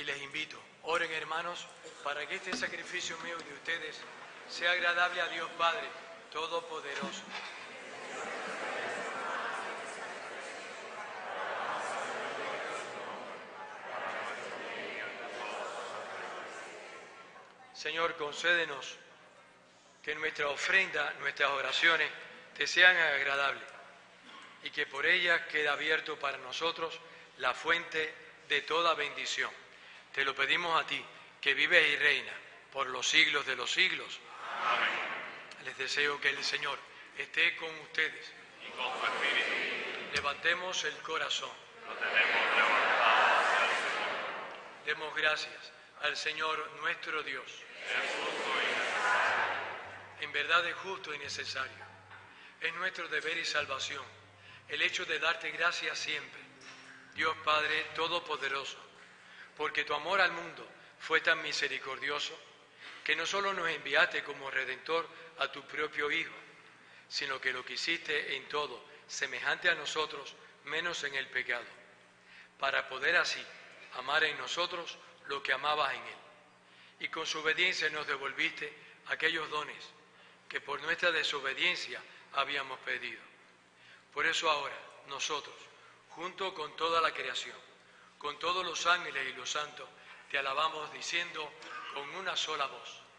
les invito, oren hermanos, para que este sacrificio mío y de ustedes sea agradable a Dios Padre Todopoderoso. Señor, concédenos que nuestra ofrenda, nuestras oraciones, te sean agradables y que por ellas quede abierto para nosotros la fuente de toda bendición. Te lo pedimos a ti, que vives y reinas por los siglos de los siglos. Amén. Les deseo que el Señor esté con ustedes. Y con tu espíritu. Levantemos el corazón. Lo tenemos levantado hacia el Señor. Demos gracias al Señor nuestro Dios. Es justo y necesario. En verdad es justo y necesario. Es nuestro deber y salvación el hecho de darte gracias siempre, Dios Padre Todopoderoso, porque tu amor al mundo fue tan misericordioso que no solo nos enviaste como Redentor a tu propio Hijo, sino que lo quisiste en todo, semejante a nosotros, menos en el pecado, para poder así amar en nosotros lo que amabas en Él. Y con su obediencia nos devolviste aquellos dones que por nuestra desobediencia habíamos pedido. Por eso ahora nosotros, junto con toda la creación, con todos los ángeles y los santos, te alabamos diciendo con una sola voz: